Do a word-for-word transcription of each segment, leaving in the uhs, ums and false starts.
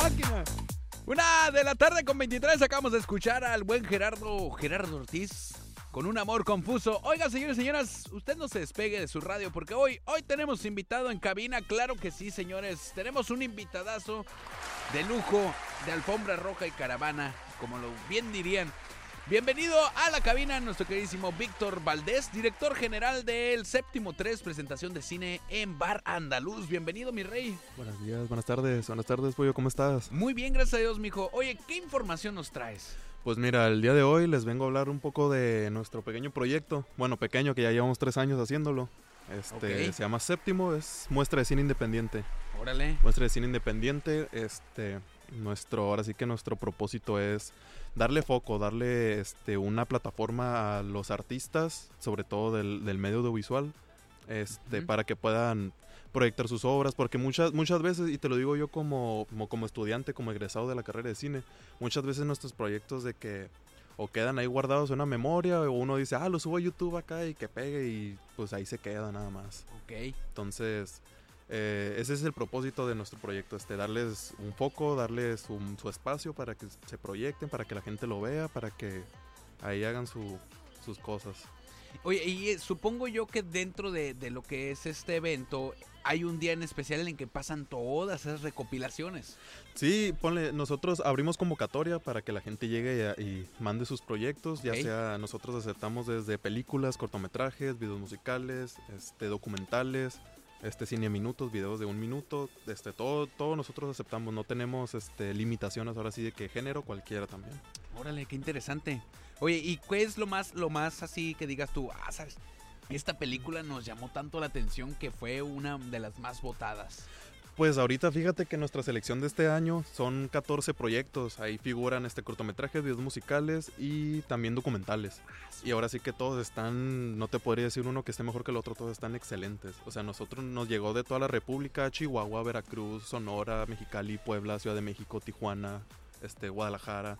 máquina. Una de la tarde con veintitrés, acabamos de escuchar al buen Gerardo, Gerardo Ortiz, con Un amor confuso. Oiga, señores y señoras, usted no se despegue de su radio porque hoy, hoy tenemos invitado en cabina. Claro que sí, señores, tenemos un invitadazo de lujo, de alfombra roja y caravana, como lo bien dirían. Bienvenido a la cabina nuestro queridísimo Víctor Valdés, director general del Séptimo tres, presentación de cine en Bar Andaluz. Bienvenido, mi rey. Buenos días, buenas tardes, buenas tardes, Pollo, ¿cómo estás? Muy bien, gracias a Dios, mijo. Oye, ¿qué información nos traes? Pues mira, el día de hoy les vengo a hablar un poco de nuestro pequeño proyecto. Bueno, pequeño, que ya llevamos tres años haciéndolo. Este, Okay. Se llama Séptimo, es muestra de cine independiente. Órale. Muestra de cine independiente, este, nuestro, ahora sí que nuestro propósito es darle foco, darle este, una plataforma a los artistas, sobre todo del, del medio audiovisual, este, Uh-huh. para que puedan proyectar sus obras, porque muchas muchas veces, y te lo digo yo como, como, como estudiante, como egresado de la carrera de cine, muchas veces nuestros proyectos de que o quedan ahí guardados en una memoria, o uno dice, ah, lo subo a YouTube acá y que pegue, y pues ahí se queda nada más. Ok. Entonces, eh, ese es el propósito de nuestro proyecto, este, darles un foco, darles un, su espacio para que se proyecten, para que la gente lo vea, para que ahí hagan su, sus cosas. Oye, y eh, supongo yo que dentro de, de lo que es este evento hay un día en especial en el que pasan todas esas recopilaciones. Sí, ponle, nosotros abrimos convocatoria para que la gente llegue y, a- y mande sus proyectos, Ok. ya sea nosotros aceptamos desde películas, cortometrajes, videos musicales, este, documentales, este, cine minutos, videos de un minuto, este, todo, todo nosotros aceptamos, no tenemos este, limitaciones ahora sí de qué género, cualquiera también. Órale, qué interesante. Oye, ¿y qué es lo más, lo más así que digas tú? Ah, sabes, esta película nos llamó tanto la atención que fue una de las más votadas. Pues ahorita fíjate que nuestra selección de este año son catorce proyectos, ahí figuran este cortometrajes, videos musicales y también documentales. Y ahora sí que todos están, no te podría decir uno que esté mejor que el otro, todos están excelentes. O sea, nosotros nos llegó de toda la República, Chihuahua, Veracruz, Sonora, Mexicali, Puebla, Ciudad de México, Tijuana, este, Guadalajara.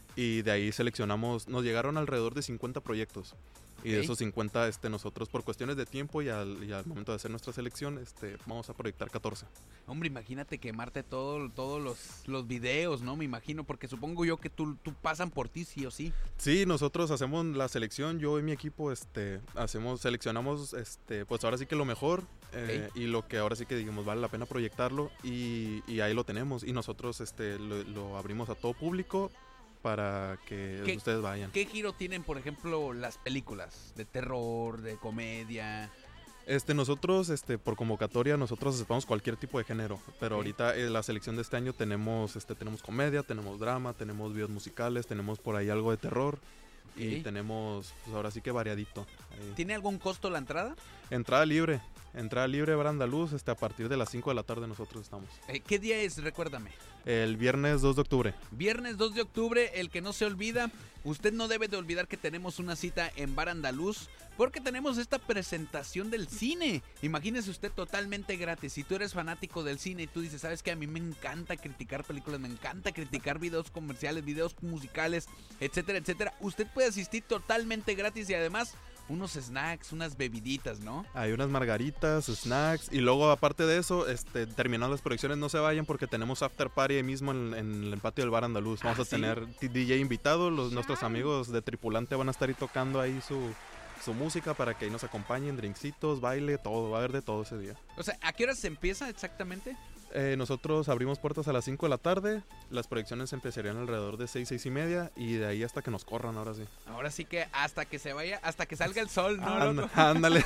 Y de ahí seleccionamos, nos llegaron alrededor de cincuenta proyectos. Y de Ok. esos cincuenta, este, nosotros por cuestiones de tiempo y al, y al momento de hacer nuestra selección, este, vamos a proyectar catorce. Hombre, imagínate quemarte todo, todos los, los videos, ¿no? Me imagino, porque supongo yo que tú, tú pasan por ti sí o sí. Sí, nosotros hacemos la selección, yo y mi equipo, este, hacemos, seleccionamos, este, pues ahora sí que lo mejor eh, y lo que ahora sí que digamos vale la pena proyectarlo y, y ahí lo tenemos y nosotros, este, lo, lo abrimos a todo público para que ¿Qué- ustedes vayan. ¿Qué giro tienen, por ejemplo, las películas? De terror, de comedia. Este, nosotros, este, por convocatoria, nosotros aceptamos cualquier tipo de género, pero Ok. ahorita en la selección de este año tenemos, este, tenemos comedia, tenemos drama, tenemos videos musicales, tenemos por ahí algo de terror y Ok. tenemos, pues ahora sí que variadito. Ahí. ¿Tiene algún costo la entrada? Entrada libre, entrada libre Bar Andaluz, este, a partir de las cinco de la tarde nosotros estamos. Eh, ¿Qué día es? Recuérdame. El viernes dos de octubre. Viernes dos de octubre, el que no se olvida. Usted no debe de olvidar que tenemos una cita en Bar Andaluz porque tenemos esta presentación del cine. Imagínese usted totalmente gratis. Si tú eres fanático del cine y tú dices, ¿sabes qué? A mí me encanta criticar películas, me encanta criticar videos comerciales, videos musicales, etcétera, etcétera. Usted puede asistir totalmente gratis y además unos snacks, unas bebiditas, ¿no? Hay unas margaritas, snacks y luego aparte de eso, este, terminando las proyecciones no se vayan porque tenemos after party ahí mismo en, en el patio del Bar Andaluz. Vamos Ah, a ¿sí? tener D J invitado, los, nuestros amigos de Tripulante van a estar ahí tocando ahí su, su música para que ahí nos acompañen, drinksitos, baile, todo, va a haber de todo ese día. O sea, ¿a qué hora se empieza exactamente? Eh, nosotros abrimos puertas a las cinco de la tarde, las proyecciones empezarían alrededor de seis, seis y media y de ahí hasta que nos corran ahora sí. Ahora sí que hasta que se vaya, hasta que salga el sol, ¿no, Anda- loco? Ándale.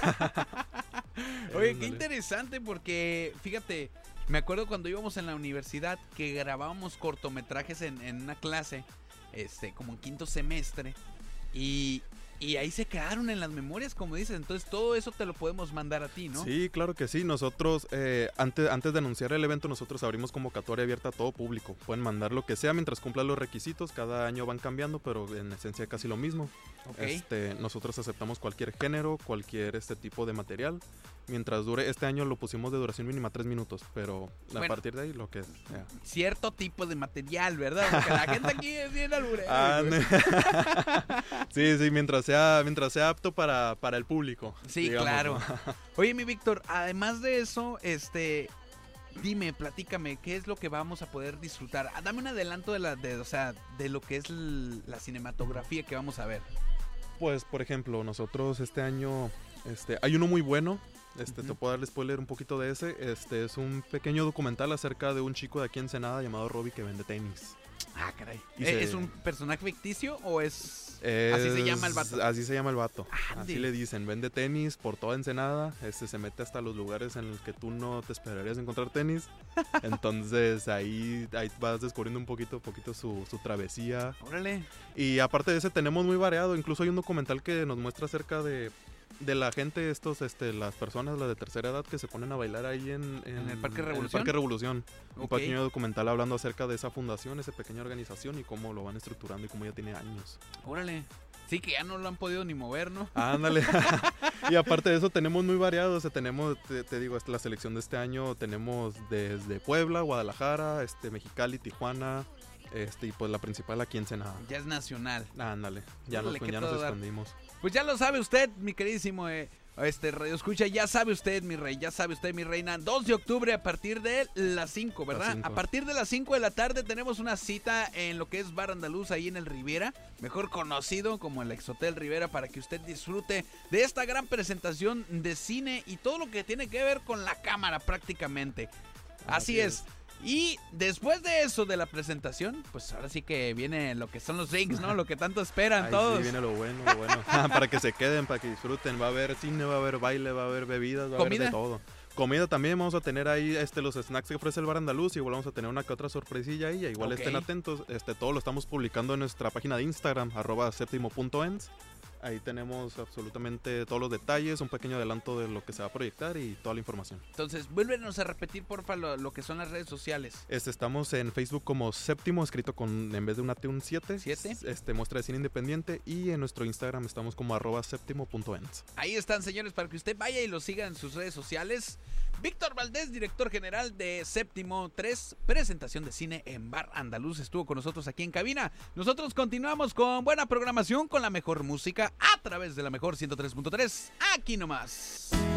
Oye, qué Ándale. interesante porque, fíjate, me acuerdo cuando íbamos en la universidad que grabábamos cortometrajes en, en una clase, este, como en quinto semestre, y, y ahí se quedaron en las memorias, como dices, entonces todo eso te lo podemos mandar a ti, ¿no? Sí, claro que sí. Nosotros, eh, antes, antes de anunciar el evento, nosotros abrimos convocatoria abierta a todo público. Pueden mandar lo que sea mientras cumplan los requisitos. Cada año van cambiando, pero en esencia casi lo mismo. Ok. Este, nosotros aceptamos cualquier género, cualquier este tipo de material. Mientras dure, este año lo pusimos de duración mínima tres minutos, pero a Bueno. partir de ahí lo que sea. Cierto tipo de material, ¿verdad? Porque la gente aquí es bien alburera. Ah, güey. sí, sí, mientras sea, mientras sea apto para, para el público. Sí, digamos, claro. ¿no? Oye, mi Víctor, además de eso, este, dime, platícame, ¿qué es lo que vamos a poder disfrutar? Ah, dame un adelanto de la, de, o sea, de lo que es l- la cinematografía que vamos a ver. Pues, por ejemplo, nosotros este año, este, hay uno muy bueno. Este, Ujú. te puedo dar spoiler un poquito de ese. Este es un pequeño documental acerca de un chico de aquí en Ensenada llamado Robbie que vende tenis. Ah, caray. Y ¿E- se- ¿Es un personaje ficticio o es...? Es- Así se llama el vato. Así se llama el vato. Ande. Así le dicen, vende tenis por toda Ensenada. Este se mete hasta los lugares en los que tú no te esperarías encontrar tenis. Entonces ahí, ahí vas descubriendo un poquito, poquito su, su travesía. Órale. Y aparte de ese tenemos muy variado. Incluso hay un documental que nos muestra acerca de, de la gente, estos, este, las personas, las de tercera edad que se ponen a bailar ahí en, ¿En el Parque en Revolución? Parque Revolución. Un Ok. pequeño documental hablando acerca de esa fundación, esa pequeña organización y cómo lo van estructurando y cómo ya tiene años. Órale. Sí, que ya no lo han podido ni mover, ¿no? Ándale. Y aparte de eso tenemos muy variados, o sea, tenemos, te, te digo, la selección de este año tenemos desde Puebla, Guadalajara, este, Mexicali, Tijuana, este, y pues la principal aquí en Ensenada. Ya es nacional. Ándale, ya Órale, nos, qué ya nos todo dar. expandimos. Pues ya lo sabe usted, mi queridísimo eh, este Radio Escucha, ya sabe usted, mi rey, ya sabe usted, mi reina, dos de octubre a partir de las cinco, ¿verdad? Las cinco. A partir de las cinco de la tarde tenemos una cita en lo que es Bar Andaluz, ahí en el Rivera, mejor conocido como el Exhotel Rivera, para que usted disfrute de esta gran presentación de cine y todo lo que tiene que ver con la cámara prácticamente. Así, Así es. es. Y después de eso, de la presentación, pues ahora sí que viene lo que son los drinks, ¿no? Lo que tanto esperan Ahí todos. sí viene lo bueno, lo bueno. Para que se queden, para que disfruten. Va a haber cine, va a haber baile, va a haber bebidas, va a ¿Comida? haber de todo. Comida también, vamos a tener ahí este, los snacks que ofrece el Bar Andaluz. Igual vamos a tener una que otra sorpresilla ahí. Igual Ok. estén atentos. Este, todo lo estamos publicando en nuestra página de Instagram, arroba séptimo punto ens. Ahí tenemos absolutamente todos los detalles, un pequeño adelanto de lo que se va a proyectar y toda la información. Entonces, vuélvenos a repetir, porfa, lo, lo que son las redes sociales. Este, estamos en Facebook como Séptimo, escrito con en vez de una T, un siete. ¿Siete? Este, muestra de cine independiente. Y en nuestro Instagram estamos como arroba séptimo punto ens. Ahí están, señores, para que usted vaya y lo siga en sus redes sociales. Víctor Valdés, director general de Séptimo tres, presentación de cine en Bar Andaluz, estuvo con nosotros aquí en cabina. Nosotros continuamos con buena programación, con la mejor música, a través de la mejor ciento tres punto tres, aquí nomás.